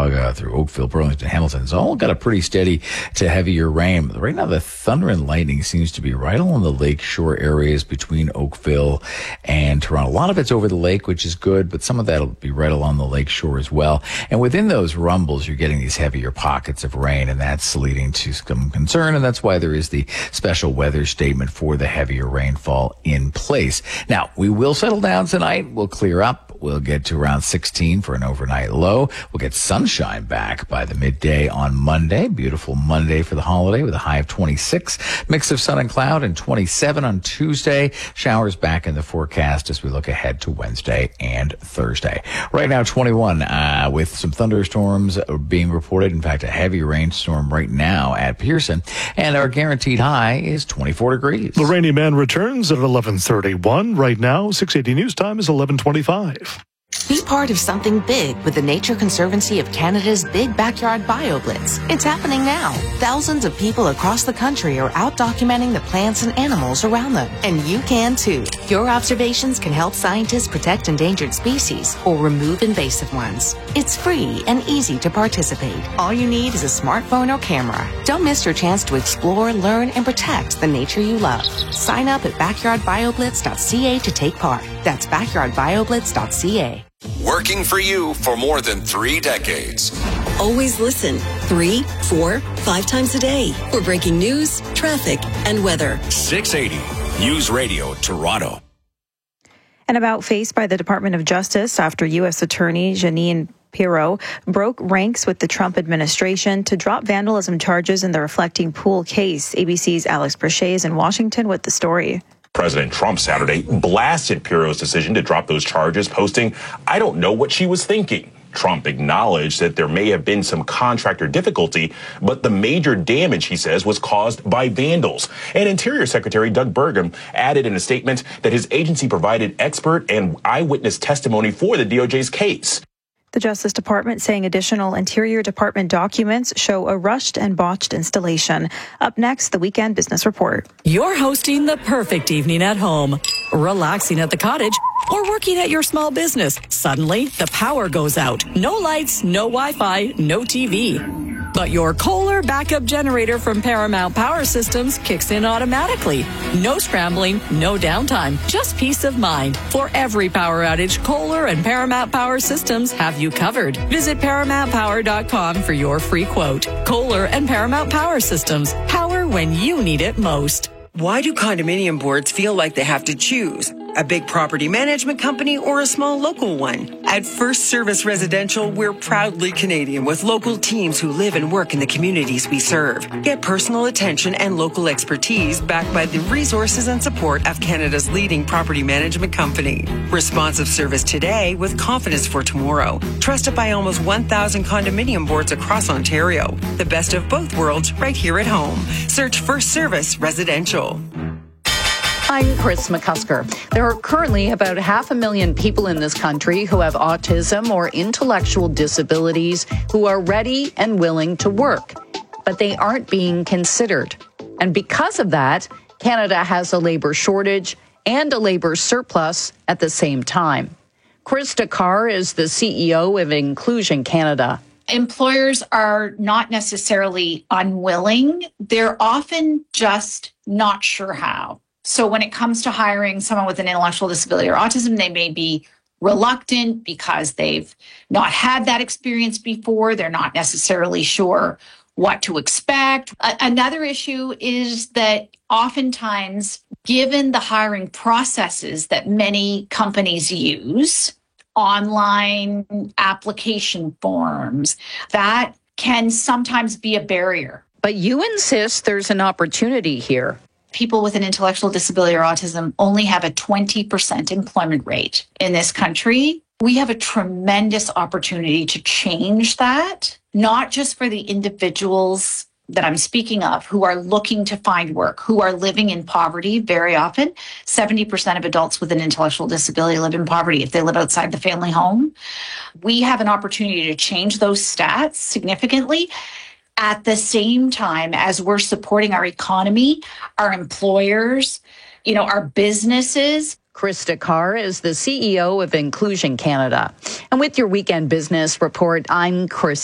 Mississauga through Oakville, Burlington, Hamilton. It's all got a pretty steady to heavier rain. Right now, the thunder and lightning seems to be right along the lakeshore areas between Oakville and Toronto. A lot of it's over the lake, which is good, but some of that will be right along the lakeshore as well. And within those rumbles, you're getting these heavier pockets of rain, and that's leading to some concern, and that's why there is the special weather statement for the heavier rainfall in place. Now, we will settle down tonight. We'll clear up. We'll get to around 16 for an overnight low. We'll get sunshine back by the midday on Monday. Beautiful Monday for the holiday with a high of 26. Mix of sun and cloud, and 27 on Tuesday. Showers back in the forecast as we look ahead to Wednesday and Thursday. Right now, 21 with some thunderstorms being reported. In fact, a heavy rainstorm right now at Pearson. And our guaranteed high is 24 degrees. The Rainy Man returns at 11:31. Right now, 680 News Time is 11:25. Be part of something big with the Nature Conservancy of Canada's Big Backyard BioBlitz. It's happening now. Thousands of people across the country are out documenting the plants and animals around them. And you can too. Your observations can help scientists protect endangered species or remove invasive ones. It's free and easy to participate. All you need is a smartphone or camera. Don't miss your chance to explore, learn, and protect the nature you love. Sign up at backyardbioblitz.ca to take part. That's backyardbioblitz.ca. Working for you for more than 3 decades. Always listen 3, 4, 5 times a day for breaking news, traffic, and weather. 680 News Radio Toronto. An about face by the Department of Justice after U.S. Attorney Jeanine Pirro broke ranks with the Trump administration to drop vandalism charges in the Reflecting Pool case. ABC's Alex Brachet is in Washington with the story. President Trump Saturday blasted Pirro's decision to drop those charges, posting, "I don't know what she was thinking." Trump acknowledged that there may have been some contractor difficulty, but the major damage, he says, was caused by vandals. And Interior Secretary Doug Burgum added in a statement that his agency provided expert and eyewitness testimony for the DOJ's case. The Justice Department saying additional Interior Department documents show a rushed and botched installation. Up next, the Weekend Business Report. You're hosting the perfect evening at home, relaxing at the cottage, or working at your small business. Suddenly, the power goes out. No lights, no Wi-Fi, no TV. But your Kohler backup generator from Paramount Power Systems kicks in automatically. No scrambling, no downtime, just peace of mind. For every power outage, Kohler and Paramount Power Systems have you covered. Visit ParamountPower.com for your free quote. Kohler and Paramount Power Systems. Power when you need it most. Why do condominium boards feel like they have to choose? A big property management company or a small local one? At First Service Residential, we're proudly Canadian with local teams who live and work in the communities we serve. Get personal attention and local expertise backed by the resources and support of Canada's leading property management company. Responsive service today with confidence for tomorrow. Trusted by almost 1,000 condominium boards across Ontario. The best of both worlds right here at home. Search First Service Residential. I'm Chris McCusker. There are currently about 500,000 people in this country who have autism or intellectual disabilities who are ready and willing to work, but they aren't being considered. And because of that, Canada has a labor shortage and a labor surplus at the same time. Krista Carr is the CEO of Inclusion Canada. Employers are not necessarily unwilling. They're often just not sure how. So when it comes to hiring someone with an intellectual disability or autism, they may be reluctant because they've not had that experience before. They're not necessarily sure what to expect. Another issue is that oftentimes, given the hiring processes that many companies use, online application forms, that can sometimes be a barrier. But you insist there's an opportunity here. People with an intellectual disability or autism only have a 20% employment rate in this country. We have a tremendous opportunity to change that, not just for the individuals that I'm speaking of who are looking to find work, who are living in poverty very often. 70% of adults with an intellectual disability live in poverty if they live outside the family home. We have an opportunity to change those stats significantly at the same time as we're supporting our economy, our employers, our businesses. Krista Carr is the CEO of Inclusion Canada. And with your Weekend Business Report, I'm Chris